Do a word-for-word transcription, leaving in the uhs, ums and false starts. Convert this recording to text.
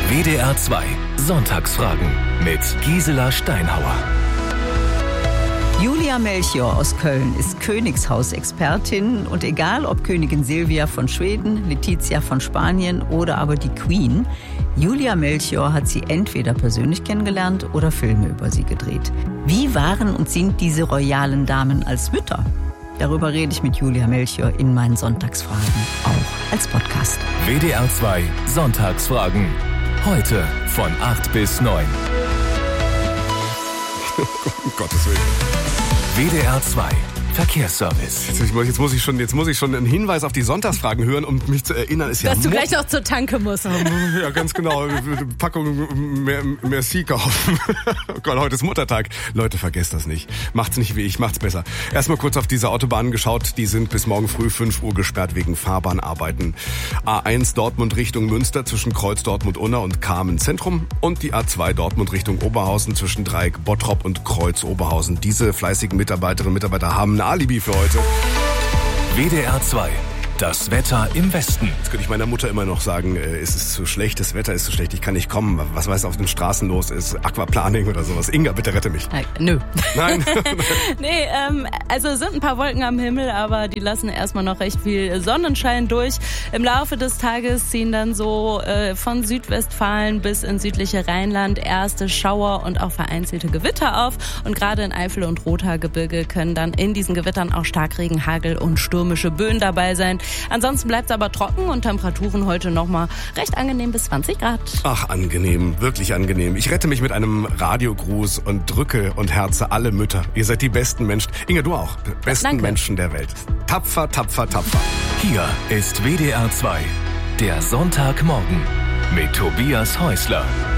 W D R zwei Sonntagsfragen mit Gisela Steinhauer. Julia Melchior aus Köln ist Königshausexpertin und egal ob Königin Silvia von Schweden, Letizia von Spanien oder aber die Queen, Julia Melchior hat sie entweder persönlich kennengelernt oder Filme über sie gedreht. Wie waren und sind diese royalen Damen als Mütter? Darüber rede ich mit Julia Melchior in meinen Sonntagsfragen, auch als Podcast. W D R zwei Sonntagsfragen. Heute von acht bis neun. Um Gottes Willen. W D R zwei Verkehrsservice. Jetzt muss, jetzt, muss ich schon, jetzt muss ich schon einen Hinweis auf die Sonntagsfragen hören, um mich zu erinnern. Ist ja Dass du Mo- gleich noch zur Tanke musst. Ja, ganz genau. Packung mehr, Merci kaufen. Oh Gott, heute ist Muttertag. Leute, vergesst das nicht. Macht's nicht wie ich, macht's besser. Erstmal kurz auf diese Autobahnen geschaut. Die sind bis morgen früh fünf Uhr gesperrt wegen Fahrbahnarbeiten. A eins Dortmund Richtung Münster zwischen Kreuz Dortmund-Unna und Kamen Zentrum. Und die A zwei Dortmund Richtung Oberhausen zwischen Dreieck Bottrop und Kreuz Oberhausen. Diese fleißigen Mitarbeiterinnen und Mitarbeiter haben ein Alibi für heute. W D R zwei. Das Wetter im Westen. Jetzt könnte ich meiner Mutter immer noch sagen, äh, es ist zu schlecht, das Wetter ist zu schlecht, ich kann nicht kommen. Was weiß auf den Straßen los ist, Aquaplaning oder sowas. Inga, bitte rette mich. Nein, nö. Nein. nee, ähm, also es sind ein paar Wolken am Himmel, aber die lassen erstmal noch recht viel Sonnenschein durch. Im Laufe des Tages ziehen dann so äh, von Südwestfalen bis ins südliche Rheinland erste Schauer und auch vereinzelte Gewitter auf. Und gerade in Eifel und Rothaargebirge können dann in diesen Gewittern auch Starkregen, Hagel und stürmische Böen dabei sein. Ansonsten bleibt es aber trocken und Temperaturen heute nochmal recht angenehm bis zwanzig Grad. Ach, angenehm, wirklich angenehm. Ich rette mich mit einem Radiogruß und drücke und herze alle Mütter. Ihr seid die besten Menschen. Inga, du auch. Besten Danke. Menschen der Welt. Tapfer, tapfer, tapfer. Hier ist W D R zwei. Der Sonntagmorgen mit Tobias Häusler.